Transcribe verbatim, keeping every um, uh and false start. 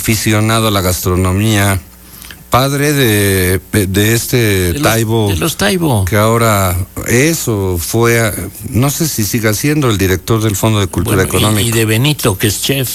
aficionado a la gastronomía, padre de, de este de los, Taibo, de los Taibo, que ahora es o fue, no sé si siga siendo el director del Fondo de Cultura bueno, Económica. Y, y de Benito, que es chef.